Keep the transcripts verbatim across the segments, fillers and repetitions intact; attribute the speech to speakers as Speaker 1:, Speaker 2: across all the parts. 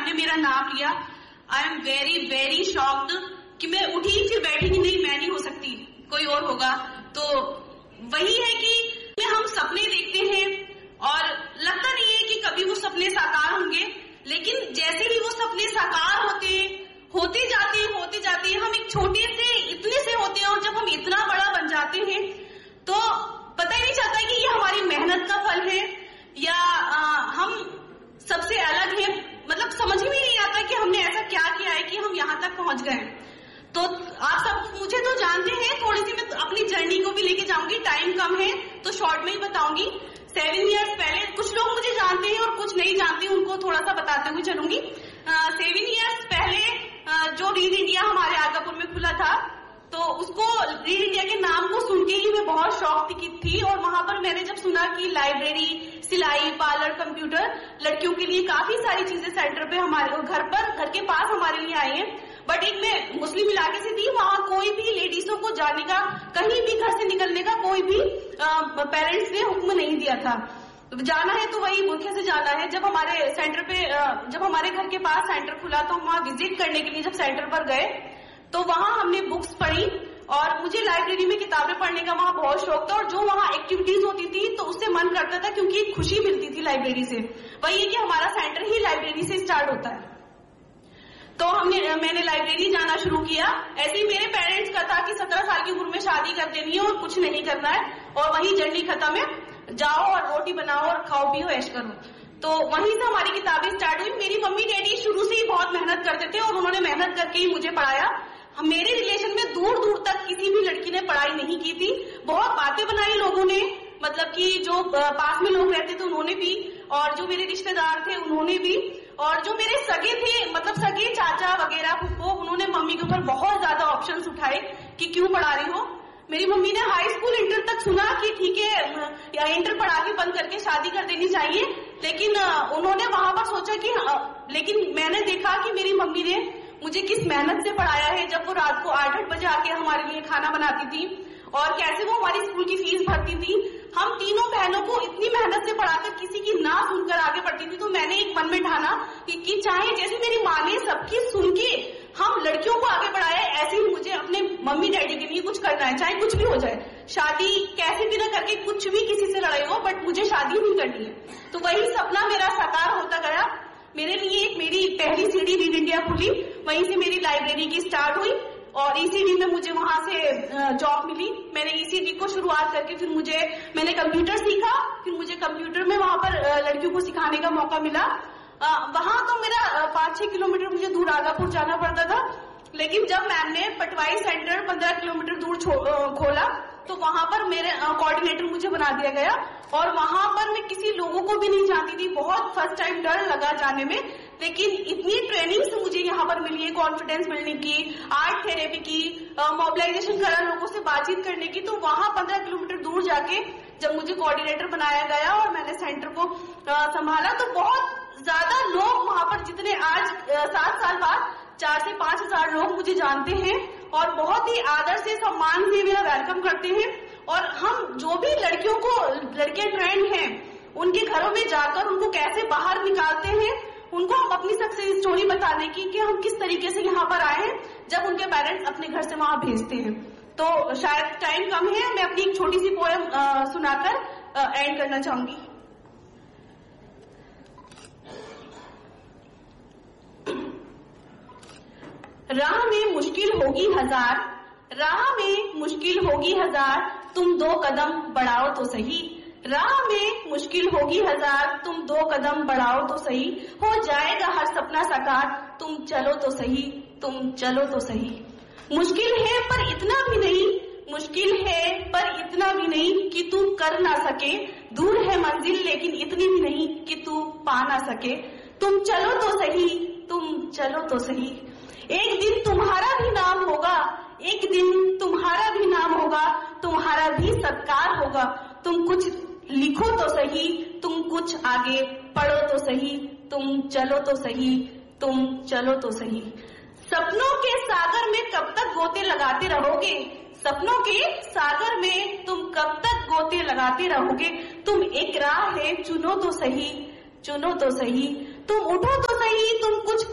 Speaker 1: ने मेरा नाम लिया, I am very very shocked कि मैं उठी फिर बैठी कि नहीं मैं नहीं हो सकती, कोई और होगा। तो वही है कि हम सपने देखते हैं और लगता नहीं है कि कभी वो सपने साकार होंगे, लेकिन जैसे ही वो सपने साकार होते होते जाते हैं होते जाते हैं हम एक छोटे से इतने से होते हैं और जब हम इतना बड़ा बन जाते हैं तो पता ही नहीं चलता कि ये हमारी मेहनत का फल है या आ, हम सबसे अलग हैं। मतलब समझ में नहीं आता कि हमने ऐसा क्या किया है कि हम यहाँ तक पहुंच गए। तो आप सब मुझे तो जानते हैं, थोड़ी सी मैं अपनी जर्नी को भी लेके जाऊंगी, टाइम कम है तो शॉर्ट में ही बताऊंगी। सेवन इयर्स पहले, कुछ लोग मुझे जानते हैं और कुछ नहीं जानते, उनको थोड़ा सा बताते हुए चलूंगी। सेवन इयर्स पहले आ, जो रीड इंडिया हमारे आगापुर में खुला था, तो उसको रीड इंडिया के नाम को सुन के ही मैं बहुत शौक थी और वहां पर मैंने जब सुना कि लाइब्रेरी, सिलाई, पार्लर, कंप्यूटर, लड़कियों के लिए काफी सारी चीजें सेंटर पे हमारे घर पर घर के पास हमारे लिए आई है। बट एक मैं मुस्लिम इलाके से थी, वहां कोई भी लेडीजों को जाने का, कहीं भी घर से निकलने का कोई भी पेरेंट्स ने हुक्म नहीं दिया था। जाना है तो वही बुरखे से जाना है। जब हमारे सेंटर पे जब हमारे घर के पास सेंटर खुला तो वहां विजिट करने के लिए जब सेंटर पर गए तो वहां हमने बुक्स पढ़ी और मुझे लाइब्रेरी में किताबें पढ़ने का वहां बहुत शौक था और जो वहां एक्टिविटीज होती थी तो उससे मन करता था क्योंकि एक खुशी मिलती थी लाइब्रेरी से। वही है कि हमारा सेंटर ही लाइब्रेरी से स्टार्ट होता है। तो हमने मैंने लाइब्रेरी जाना शुरू किया। ऐसे ही मेरे पेरेंट्स का था कि सत्रह साल की उम्र में शादी कर देनी है और कुछ नहीं करना है और वही जर्नी खत्म है, जाओ और रोटी बनाओ और खाओ पियो ऐश करो। तो वहीं से हमारी किताबें स्टार्ट हुई। मेरी मम्मी डैडी शुरू से ही बहुत मेहनत करते थे और उन्होंने मेहनत करके ही मुझे पढ़ाया। मेरे रिलेशन में दूर दूर तक किसी भी लड़की ने पढ़ाई नहीं की थी। बहुत बातें बनाई लोगों ने, मतलब कि जो पास में लोग रहते थे उन्होंने भी, और जो मेरे रिश्तेदार थे उन्होंने भी, और जो मेरे सगे थे, मतलब सगे चाचा वगैरह फुफ्फो, उन्होंने मम्मी के ऊपर बहुत ज्यादा ऑप्शंस उठाए कि क्यों पढ़ा रही हो। मेरी मम्मी ने हाई स्कूल इंटर तक सुना कि ठीक है या इंटर पढ़ा के बंद करके शादी कर देनी चाहिए, लेकिन उन्होंने वहां पर सोचा कि, लेकिन मैंने देखा कि मेरी मम्मी ने मुझे किस मेहनत से पढ़ाया है। जब वो रात को आठ आठ बजे आके हमारे लिए खाना बनाती थी और कैसे वो हमारी स्कूल की फीस भरती थी। हम तीनों बहनों को इतनी मेहनत से पढ़ाकर किसी की ना सुनकर आगे बढ़ती थी। तो मैंने एक मन में ठाना कि, कि चाहे जैसे मेरी माँ ने सबकी सुन के हम लड़कियों को आगे बढ़ाया, ऐसे ही मुझे अपने मम्मी डैडी के लिए कुछ करना है, चाहे कुछ भी हो जाए। शादी कैसे भी ना करके, कुछ भी किसी से लड़ाई हो, बट मुझे शादी नहीं करनी है। तो वही सपना मेरा साकार होता गया। मेरे लिए एक मेरी पहली सीढ़ी रीड इंडिया खुली, वहीं से मेरी लाइब्रेरी की स्टार्ट हुई और ईसीडी में मुझे वहां से जॉब मिली। मैंने ईसीडी को शुरुआत करके फिर मुझे मैंने कंप्यूटर सीखा, फिर मुझे कंप्यूटर में वहां पर लड़कियों को सिखाने का मौका मिला। वहां तो मेरा पांच छह किलोमीटर मुझे दूर आगापुर जाना पड़ता था, लेकिन जब मैम ने पटवाई सेंटर पंद्रह किलोमीटर दूर खोला तो वहां पर मेरे कोऑर्डिनेटर मुझे बना दिया गया और वहां पर मैं किसी लोगों को भी नहीं जानती थी। बहुत फर्स्ट टाइम डर लगा जाने में, लेकिन इतनी ट्रेनिंग्स मुझे यहाँ पर मिली है, कॉन्फिडेंस बिल्डिंग की, आर्ट थेरेपी की, मोबिलाइजेशन करा, लोगों से बातचीत करने की। तो वहां पंद्रह किलोमीटर दूर जाके जब मुझे कोऑर्डिनेटर बनाया गया और मैंने सेंटर को संभाला तो बहुत ज्यादा लोग वहां पर, जितने आज सात साल बाद चार से पांच हजार लोग मुझे जानते हैं और बहुत ही आदर से, सम्मान से मेरा वेलकम करते हैं। और हम जो भी लड़कियों को, लड़कियां ट्रेंड हैं, उनके घरों में जाकर उनको कैसे बाहर निकालते हैं, उनको हम अपनी सक्सेस स्टोरी बताने की कि हम किस तरीके से यहाँ पर आए हैं, जब उनके पेरेंट्स अपने घर से वहां भेजते हैं। तो शायद टाइम कम है, मैं अपनी एक छोटी सी पोएम सुनाकर एंड करना चाहूंगी। राह में मुश्किल होगी हजार, राह में मुश्किल होगी हजार, तुम दो कदम बढ़ाओ तो सही। राह में मुश्किल होगी हजार, तुम दो कदम बढ़ाओ तो सही। हो जाएगा हर सपना साकार, तुम चलो तो सही, तुम चलो तो सही। मुश्किल है पर इतना भी नहीं, मुश्किल है पर इतना भी नहीं कि तू कर ना सके। दूर है मंजिल लेकिन इतनी भी नहीं कि तू पा ना सके। तुम चलो तो सही, तुम चलो तो सही। एक दिन तुम्हारा भी नाम होगा, एक दिन तुम्हारा भी नाम होगा, तुम्हारा भी सत्कार होगा। तुम कुछ लिखो तो सही, तुम कुछ आगे पढ़ो तो सही, तुम चलो तो सही, तुम चलो तो सही। सपनों के सागर में कब तक गोते लगाते रहोगे, सपनों के सागर में तुम कब तक गोते लगाते रहोगे। तुम एक राह है, चुनो तो सही, चुनो तो सही। तुम उठो तो सही, तुम कुछ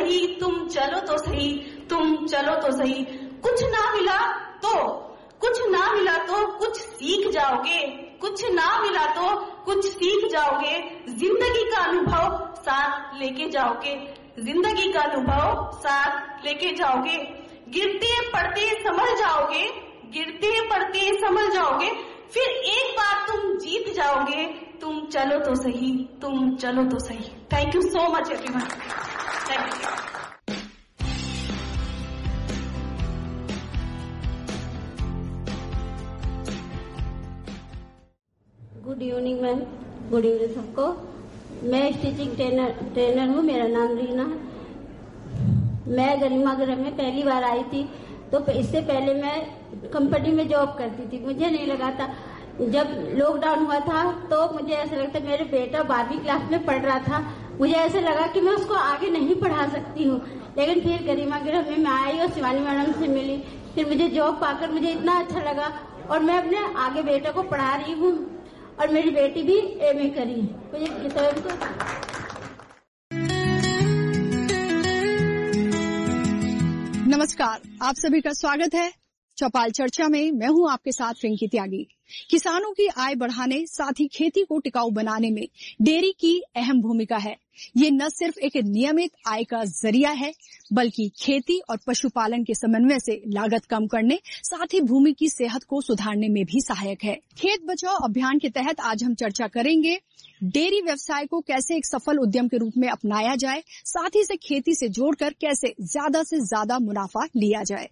Speaker 1: सही, तुम चलो तो सही, तुम चलो तो सही। कुछ ना मिला तो कुछ ना मिला तो कुछ सीख जाओगे, कुछ ना मिला तो कुछ सीख जाओगे। जिंदगी का अनुभव साथ लेके जाओगे, जिंदगी का अनुभव साथ लेके जाओगे। गिरते पड़ते समझ जाओगे, गिरते पड़ते समझ जाओगे, फिर एक बार तुम जीत जाओगे। तुम चलो तो सही, तुम चलो तो सही। Thank you so much everyone. Thank you.
Speaker 2: Good evening ma'am, good evening सबको। मैं स्टिचिंग ट्रेनर ट्रेनर हूँ, मेरा नाम रीना है। मैं गरिमा गृह में पहली बार आई थी, तो इससे पहले मैं कंपनी में जॉब करती थी। मुझे नहीं लगा था, जब लॉकडाउन हुआ था तो मुझे ऐसा लगता, मेरे बेटा बारहवीं क्लास में पढ़ रहा था, मुझे ऐसा लगा कि मैं उसको आगे नहीं पढ़ा सकती हूँ। लेकिन फिर गरिमा गृह में मैं आई और शिवानी मैडम से मिली, फिर मुझे जॉब पाकर मुझे इतना अच्छा लगा और मैं अपने आगे बेटा को पढ़ा रही हूँ और मेरी बेटी भी एम ए करी है। मुझे
Speaker 3: नमस्कार, आप सभी का स्वागत है चौपाल चर्चा में। मैं हूं आपके साथ रिंकी त्यागी। किसानों की आय बढ़ाने, साथ ही खेती को टिकाऊ बनाने में डेयरी की अहम भूमिका है। ये न सिर्फ एक नियमित आय का जरिया है, बल्कि खेती और पशुपालन के समन्वय से लागत कम करने, साथ ही भूमि की सेहत को सुधारने में भी सहायक है। खेत बचाओ अभियान के तहत आज हम चर्चा करेंगे डेयरी व्यवसाय को कैसे एक सफल उद्यम के रूप में अपनाया जाए, साथ ही इसे खेती से जोड़कर कैसे ज्यादा से ज्यादा मुनाफा लिया जाए।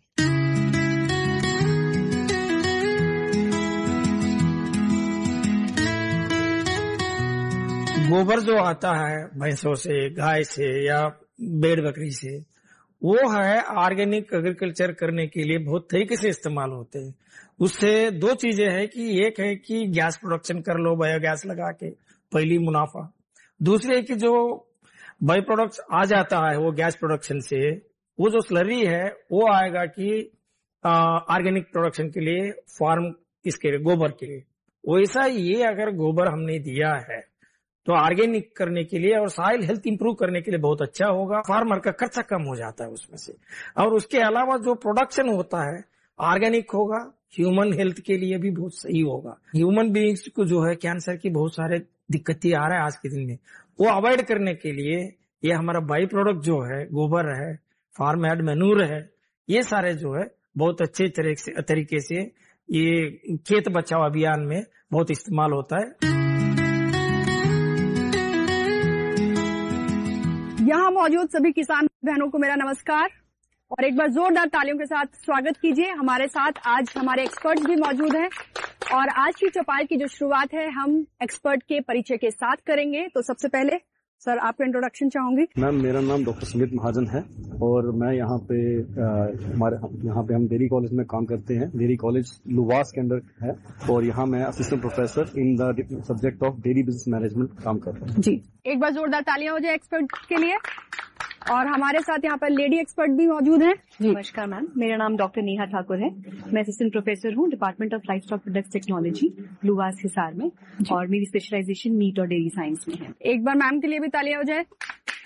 Speaker 4: गोबर जो आता है भैंसों से, गाय से या भेड़ बकरी से, वो है ऑर्गेनिक एग्रीकल्चर करने के लिए बहुत तरीके से इस्तेमाल होते हैं। उससे दो चीजें हैं कि एक है कि गैस प्रोडक्शन कर लो, बायोगैस लगा के, पहली मुनाफा। दूसरी है कि जो बाई प्रोडक्ट्स आ जाता है वो गैस प्रोडक्शन से, वो जो स्लरी है वो आएगा कि ऑर्गेनिक प्रोडक्शन के लिए, फार्म इसके गोबर के लिए। वैसा ये अगर गोबर हमने दिया है तो ऑर्गेनिक करने के लिए और सॉइल हेल्थ इंप्रूव करने के लिए बहुत अच्छा होगा। फार्मर का खर्चा कम हो जाता है उसमें से, और उसके अलावा जो प्रोडक्शन होता है ऑर्गेनिक होगा, ह्यूमन हेल्थ के लिए भी बहुत सही होगा। ह्यूमन बीइंग्स को जो है कैंसर की बहुत सारे दिक्कतें आ रहा है आज के दिन में, वो अवॉइड करने के लिए ये हमारा बाई प्रोडक्ट जो है, गोबर है, फार्म एड मैन्यूर है, ये सारे जो है बहुत अच्छे तरीके से ये खेत बचाओ अभियान में बहुत इस्तेमाल होता है।
Speaker 3: यहाँ मौजूद सभी किसान बहनों को मेरा नमस्कार और एक बार जोरदार तालियों के साथ स्वागत कीजिए। हमारे साथ आज हमारे एक्सपर्ट्स भी मौजूद हैं और आज की चौपाल की जो शुरुआत है हम एक्सपर्ट के परिचय के साथ करेंगे। तो सबसे पहले सर आपका इंट्रोडक्शन चाहूंगी।
Speaker 5: मैम, मेरा नाम डॉक्टर सुमित महाजन है और मैं यहाँ पे हमारे यहाँ पे हम डेयरी कॉलेज में काम करते हैं। डेयरी कॉलेज लुवास के अंदर है और यहाँ मैं assistant professor in the subject of dairy business management काम कर रहा हूँ। जी,
Speaker 3: एक बार जोरदार तालियां हो जाए एक्सपर्ट के लिए। और हमारे साथ यहाँ पर लेडी एक्सपर्ट भी मौजूद हैं।
Speaker 6: नमस्कार मैम, मेरा नाम डॉक्टर नेहा ठाकुर है। मैं असिस्टेंट प्रोफेसर हूँ department of life stock products technology LUVAS Hisar में और मेरी स्पेशलाइजेशन मीट और डेयरी साइंस में है।
Speaker 3: एक बार मैम के लिए भी तालियां हो जाए।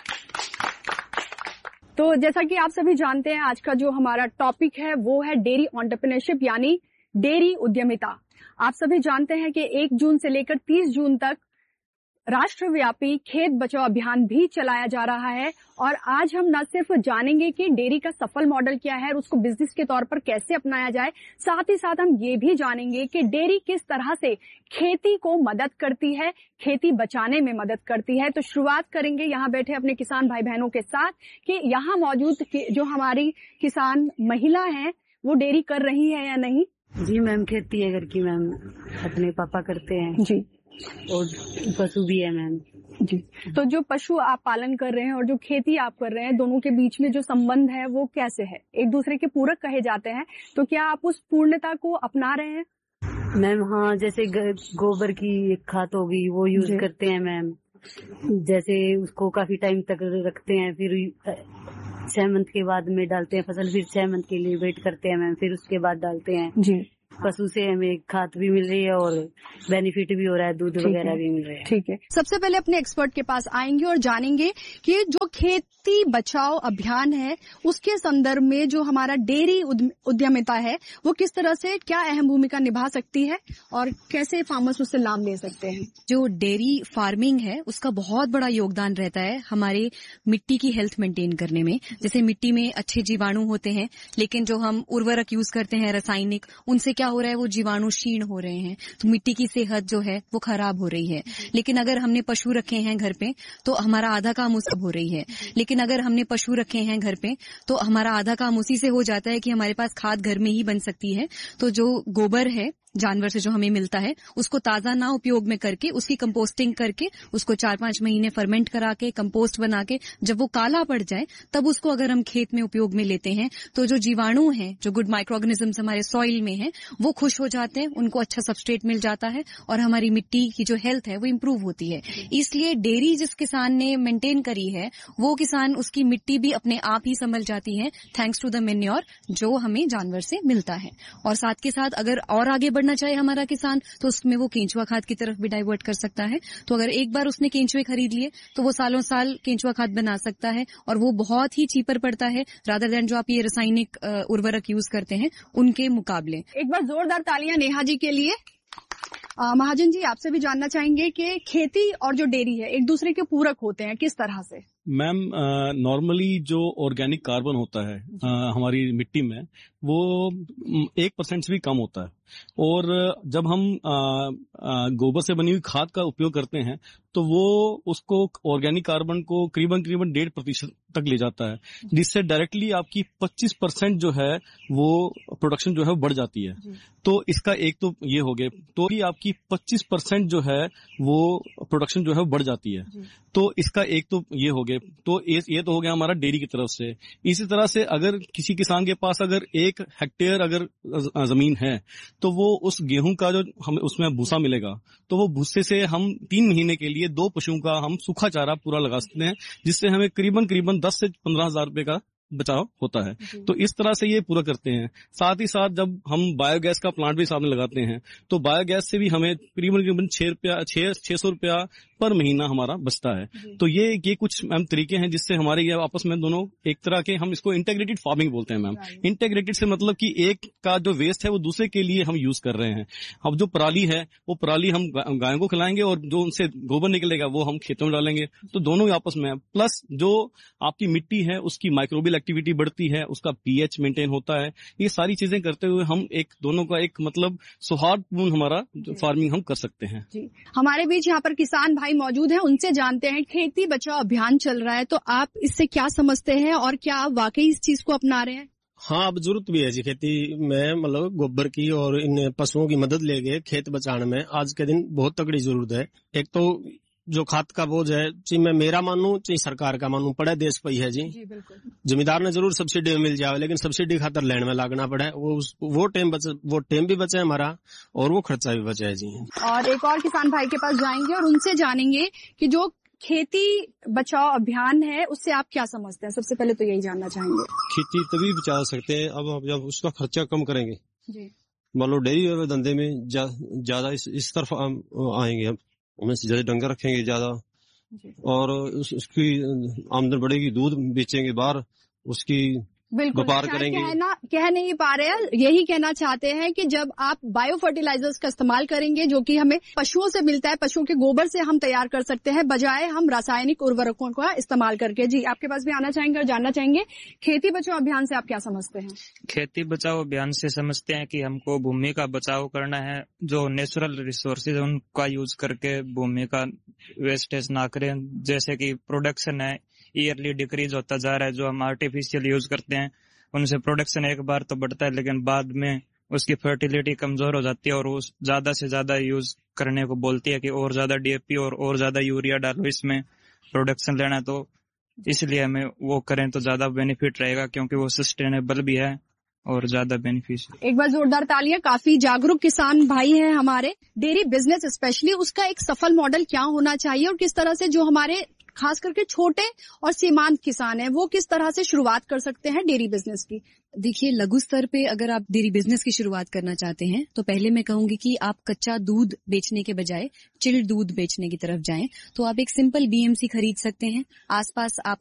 Speaker 3: तो जैसा कि आप सभी जानते हैं, आज का जो हमारा टॉपिक है वो है डेयरी एंटरप्रेन्योरशिप यानी डेयरी उद्यमिता। आप सभी जानते हैं कि एक जून से लेकर तीस जून तक राष्ट्रव्यापी खेत बचाओ अभियान भी चलाया जा रहा है और आज हम न सिर्फ जानेंगे कि डेयरी का सफल मॉडल क्या है और उसको बिजनेस के तौर पर कैसे अपनाया जाए, साथ ही साथ हम ये भी जानेंगे कि डेयरी किस तरह से खेती को मदद करती है, खेती बचाने में मदद करती है। तो शुरुआत करेंगे यहाँ बैठे अपने किसान भाई बहनों के साथ कि यहाँ मौजूद जो हमारी किसान महिला है वो डेयरी कर रही है या नहीं।
Speaker 6: जी मैम, खेती है घर की मैम, अपने पापा करते हैं
Speaker 3: जी,
Speaker 6: और पशु भी है मैम
Speaker 3: जी। तो जो पशु आप पालन कर रहे हैं और जो खेती आप कर रहे हैं, दोनों के बीच में जो संबंध है वो कैसे है? एक दूसरे के पूरक कहे जाते हैं, तो क्या आप उस पूर्णता को अपना रहे हैं?
Speaker 6: मैम हाँ, जैसे गोबर की खाद होगी वो यूज करते हैं मैम। जैसे उसको काफी टाइम तक रखते हैं, फिर छह मंथ के बाद में डालते हैं फसल, फिर छह मंथ के लिए वेट करते हैं मैम, फिर उसके बाद डालते हैं
Speaker 3: जी।
Speaker 7: पशु से हमें खाद भी मिल रही है और बेनिफिट भी हो रहा है, दूध वगैरह भी मिल रहा है।
Speaker 3: ठीक है, सबसे पहले अपने एक्सपर्ट के पास आएंगे और जानेंगे कि जो खेती बचाओ अभियान है उसके संदर्भ में जो हमारा डेयरी उद्यमिता है वो किस तरह से क्या अहम भूमिका निभा सकती है और कैसे फार्मर्स उससे लाभ ले सकते हैं।
Speaker 8: जो डेयरी फार्मिंग है उसका बहुत बड़ा योगदान रहता है हमारे मिट्टी की हेल्थ मेंटेन करने में। जैसे मिट्टी में अच्छे जीवाणु होते हैं, लेकिन जो हम उर्वरक यूज करते हैं रासायनिक, उनसे क्या हो रहा है, वो जीवाणु क्षीण हो रहे हैं, तो मिट्टी की सेहत जो है वो खराब हो रही है। लेकिन अगर हमने पशु रखे हैं घर पे तो हमारा आधा काम उससे हो रही है। लेकिन अगर हमने पशु रखे हैं घर पे तो हमारा आधा काम उसी से हो जाता है कि हमारे पास खाद घर में ही बन सकती है। तो जो गोबर है जानवर से जो हमें मिलता है उसको ताजा ना उपयोग में करके उसकी कंपोस्टिंग करके उसको चार पांच महीने फर्मेंट करा के कंपोस्ट बना के जब वो काला पड़ जाए तब उसको अगर हम खेत में उपयोग में लेते हैं तो जो जीवाणु हैं, जो गुड माइक्रो ऑर्गेनिजम्स हमारे सॉइल में हैं, वो खुश हो जाते हैं, उनको अच्छा सबस्ट्रेट मिल जाता है और हमारी मिट्टी की जो हेल्थ है वो इम्प्रूव होती है। इसलिए डेयरी जिस किसान ने मेंटेन करी है वो किसान उसकी मिट्टी भी अपने आप ही संभल जाती है थैंक्स टू द मेन्योर जो हमें जानवर से मिलता है। और साथ के साथ अगर और आगे बढ़ना चाहे हमारा किसान तो उसमें वो केंचुआ खाद की तरफ भी डाइवर्ट कर सकता है। तो अगर एक बार उसने केंचुए खरीद लिए तो वो सालों साल केंचुआ खाद बना सकता है और वो बहुत ही चीपर पड़ता है रादर देन जो आप ये रासायनिक उर्वरक यूज करते हैं उनके मुकाबले।
Speaker 3: एक बार जोरदार तालियां नेहा जी के लिए। आ, महाजन जी, आपसे भी जानना चाहेंगे कि खेती और जो डेयरी है एक दूसरे के पूरक होते हैं, किस तरह से?
Speaker 5: मैम, नॉर्मली जो ऑर्गेनिक कार्बन होता है आ, हमारी मिट्टी में वो एक परसेंट से भी कम होता है और जब हम आ, आ, गोबर से बनी हुई खाद का उपयोग करते हैं तो वो उसको ऑर्गेनिक कार्बन को करीबन करीबन डेढ़ प्रतिशत तक ले जाता है, जिससे डायरेक्टली आपकी पच्चीस परसेंट जो है वो प्रोडक्शन जो है वो बढ़ जाती है। तो इसका एक तो ये हो गया, तो ही आपकी पच्चीस परसेंट जो है वो प्रोडक्शन जो है वो बढ़ जाती है। तो इसका एक तो ये हो गया, तो ये तो हो गया हमारा डेयरी की तरफ से। इसी तरह से अगर किसी किसान के पास अगर एक हेक्टेयर अगर जमीन है तो वो उस गेहूं का जो हमें उसमें भूसा मिलेगा तो वो भूसे से हम तीन महीने के लिए दो पशुओं का हम सूखा चारा पूरा लगा सकते हैं, जिससे हमें करीबन करीबन दस से पंद्रह हजार रुपए का बचाव होता है। तो इस तरह से ये पूरा करते हैं। साथ ही साथ जब हम बायोगैस का प्लांट भी सामने लगाते हैं तो बायोगैस से भी हमें करीबन करीबन छह रुपया छह छह सौ रुपया पर महीना हमारा बचता है। तो ये ये कुछ मैम तरीके हैं जिससे हमारे ये आपस में दोनों एक तरह के, हम इसको इंटीग्रेटेड फार्मिंग बोलते हैं मैम। इंटीग्रेटेड से मतलब कि एक का जो वेस्ट है वो दूसरे के लिए हम यूज कर रहे हैं। अब जो पराली है वो पराली हम गायों को खिलाएंगे और जो उनसे गोबर निकलेगा वो हम खेतों में डालेंगे, तो दोनों ही आपस में। प्लस जो आपकी मिट्टी है उसकी माइक्रोबियल एक्टिविटी बढ़ती है, उसका पीएच मेंटेन होता है। ये सारी चीजें करते हुए हम एक दोनों का एक मतलब सौहार्दपूर्ण हमारा फार्मिंग हम कर सकते हैं। जी,
Speaker 3: हमारे बीच यहाँ पर किसान भाई मौजूद हैं, उनसे जानते हैं खेती बचाओ अभियान चल रहा है तो आप इससे क्या समझते हैं और क्या आप वाकई इस चीज को अपना रहे हैं?
Speaker 9: हाँ, अब जरूरत भी है जी खेती में, मतलब गोबर की और इन पशुओं की मदद लेके खेत बचाने में आज के दिन बहुत तगड़ी जरूरत है। एक तो जो खाद का बोझ है, चाहे मैं मेरा मानूं चाहे सरकार का मानूं, पड़े देश पे ही है जी, जी जमींदार ने जरूर सब्सिडी मिल जाए लेकिन सब्सिडी खातर लैंड में लागना पड़े, वो वो टाइम बचे, वो टाइम भी बचे हमारा और वो खर्चा भी बचे है जी।
Speaker 3: और एक और किसान भाई के पास जाएंगे और उनसे जानेंगे कि जो खेती बचाओ अभियान है उससे आप क्या समझते हैं। सबसे पहले तो यही जानना चाहेंगे।
Speaker 9: खेती तभी बचा सकते हैं अब जब उसका खर्चा कम करेंगे जी। मान लो डेयरी और धंधे में ज्यादा इस, इस तरफ आएंगे, हम हमें ज्यादा डंगर रखेंगे ज्यादा और उस, उसकी आमदन बढ़ेगी, दूध बेचेंगे बाहर, उसकी व्यापार करेंगे।
Speaker 3: कहना कह नहीं पा रहे हैं, यही कहना चाहते हैं कि जब आप बायो फर्टिलाइजर्स का इस्तेमाल करेंगे जो कि हमें पशुओं से मिलता है, पशुओं के गोबर से हम तैयार कर सकते हैं बजाय हम रासायनिक उर्वरकों का इस्तेमाल करके। जी, आपके पास भी आना चाहेंगे और जानना चाहेंगे खेती बचाओ अभियान से आप क्या समझते हैं?
Speaker 10: खेती बचाओ अभियान से समझते हैं कि हमको भूमि का बचाव करना है, जो नेचुरल रिसोर्सेज है उनका यूज करके भूमि का वेस्टेज ना करें। जैसे कि प्रोडक्शन है ईयरली डिक्रीज होता जा रहा है, जो हम आर्टिफिशियल यूज करते हैं उनसे प्रोडक्शन एक बार तो बढ़ता है लेकिन बाद में उसकी फर्टिलिटी कमजोर हो जाती है और वो ज्यादा से ज्यादा यूज करने को बोलती है कि और ज्यादा डीएपी और और ज्यादा यूरिया डालो इसमें प्रोडक्शन लेना है। तो इसलिए हमें वो करें तो ज्यादा बेनिफिट रहेगा क्योंकि वो सस्टेनेबल भी है और ज्यादा बेनिफिशियल।
Speaker 3: एक बार जोरदार तालियां। काफी जागरूक किसान भाई हैं हमारे। डेयरी बिजनेस स्पेशली उसका एक सफल मॉडल क्या होना चाहिए और किस तरह से जो हमारे खास करके छोटे और सीमांत किसान हैं, वो किस तरह से शुरुआत कर सकते हैं डेयरी बिजनेस की?
Speaker 8: देखिए, लघु स्तर पे अगर आप डेयरी बिजनेस की शुरुआत करना चाहते हैं तो पहले मैं कहूंगी कि आप कच्चा दूध बेचने के बजाय चिल्ड दूध बेचने की तरफ जाएं। तो आप एक सिंपल बीएमसी खरीद सकते हैं। आसपास आप